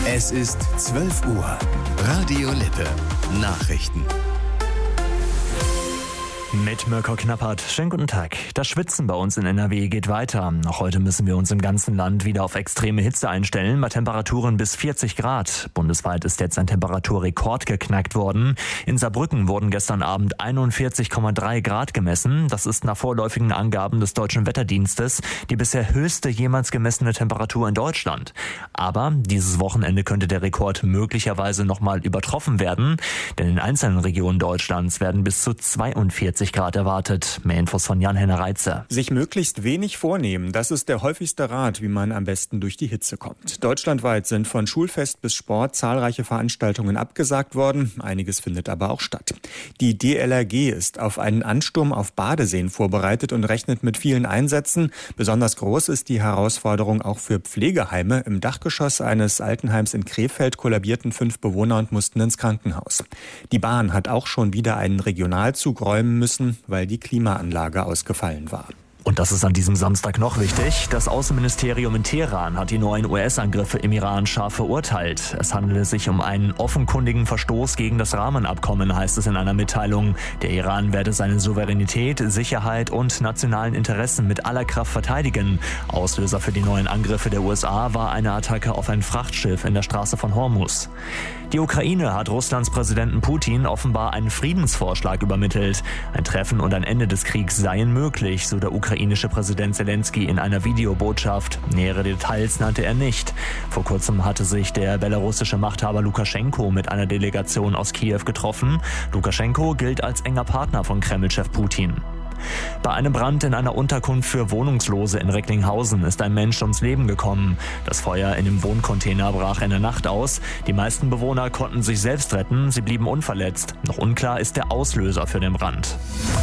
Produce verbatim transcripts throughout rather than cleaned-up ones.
Es ist zwölf Uhr. Radio Lippe. Nachrichten. Mit Mirko Knappert. Schönen guten Tag. Das Schwitzen bei uns in N R W geht weiter. Noch heute müssen wir uns im ganzen Land wieder auf extreme Hitze einstellen, bei Temperaturen bis vierzig Grad. Bundesweit ist jetzt ein Temperaturrekord geknackt worden. In Saarbrücken wurden gestern Abend einundvierzig Komma drei Grad gemessen. Das ist nach vorläufigen Angaben des Deutschen Wetterdienstes die bisher höchste jemals gemessene Temperatur in Deutschland. Aber dieses Wochenende könnte der Rekord möglicherweise nochmal übertroffen werden, denn in einzelnen Regionen Deutschlands werden bis zu zweiundvierzig Grad erwartet. Mehr Infos von Jan-Henner Reitze. Sich möglichst wenig vornehmen, das ist der häufigste Rat, wie man am besten durch die Hitze kommt. Deutschlandweit sind von Schulfest bis Sport zahlreiche Veranstaltungen abgesagt worden. Einiges findet aber auch statt. Die D L R G ist auf einen Ansturm auf Badeseen vorbereitet und rechnet mit vielen Einsätzen. Besonders groß ist die Herausforderung auch für Pflegeheime. Im Dachgeschoss eines Altenheims in Krefeld kollabierten fünf Bewohner und mussten ins Krankenhaus. Die Bahn hat auch schon wieder einen Regionalzug räumen müssen, weil die Klimaanlage ausgefallen war. Und das ist an diesem Samstag noch wichtig. Das Außenministerium in Teheran hat die neuen U S-Angriffe im Iran scharf verurteilt. Es handele sich um einen offenkundigen Verstoß gegen das Rahmenabkommen, heißt es in einer Mitteilung. Der Iran werde seine Souveränität, Sicherheit und nationalen Interessen mit aller Kraft verteidigen. Auslöser für die neuen Angriffe der U S A war eine Attacke auf ein Frachtschiff in der Straße von Hormuz. Die Ukraine hat Russlands Präsidenten Putin offenbar einen Friedensvorschlag übermittelt. Ein Treffen und ein Ende des Kriegs seien möglich, so der ukrainische Präsident Zelensky in einer Videobotschaft. Nähere Details nannte er nicht. Vor kurzem hatte sich der belarussische Machthaber Lukaschenko mit einer Delegation aus Kiew getroffen. Lukaschenko gilt als enger Partner von Kreml-Chef Putin. Bei einem Brand in einer Unterkunft für Wohnungslose in Recklinghausen ist ein Mensch ums Leben gekommen. Das Feuer in dem Wohncontainer brach in der Nacht aus. Die meisten Bewohner konnten sich selbst retten, sie blieben unverletzt. Noch unklar ist der Auslöser für den Brand.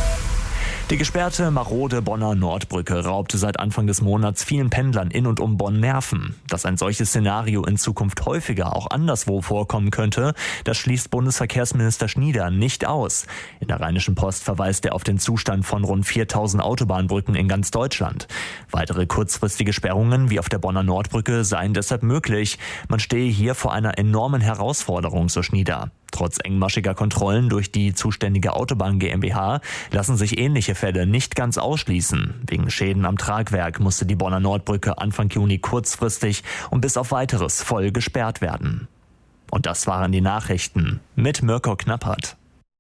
Die gesperrte, marode Bonner Nordbrücke raubte seit Anfang des Monats vielen Pendlern in und um Bonn Nerven. Dass ein solches Szenario in Zukunft häufiger auch anderswo vorkommen könnte, das schließt Bundesverkehrsminister Schnieder nicht aus. In der Rheinischen Post verweist er auf den Zustand von rund viertausend Autobahnbrücken in ganz Deutschland. Weitere kurzfristige Sperrungen wie auf der Bonner Nordbrücke seien deshalb möglich. Man stehe hier vor einer enormen Herausforderung, so Schnieder. Trotz engmaschiger Kontrollen durch die zuständige Autobahn GmbH lassen sich ähnliche Fälle nicht ganz ausschließen. Wegen Schäden am Tragwerk musste die Bonner Nordbrücke Anfang Juni kurzfristig und bis auf Weiteres voll gesperrt werden. Und das waren die Nachrichten mit Mirko Knappert.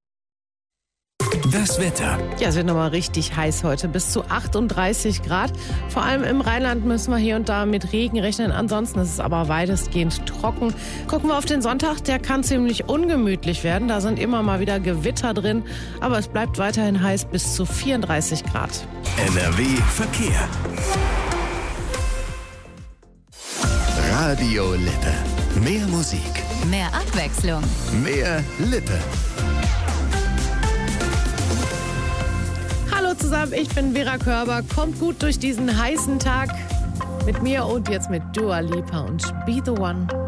Das Wetter. Ja, es wird nochmal richtig heiß heute, bis zu achtunddreißig Grad. Vor allem im Rheinland müssen wir hier und da mit Regen rechnen. Ansonsten ist es aber weitestgehend trocken. Gucken wir auf den Sonntag, der kann ziemlich ungemütlich werden. Da sind immer mal wieder Gewitter drin, aber es bleibt weiterhin heiß, bis zu vierunddreißig Grad. N R W Verkehr. Radio Lippe. Mehr Musik. Mehr Abwechslung. Mehr Lippe. Hallo zusammen, ich bin Vera Körber. Kommt gut durch diesen heißen Tag mit mir und jetzt mit Dua Lipa und Be The One.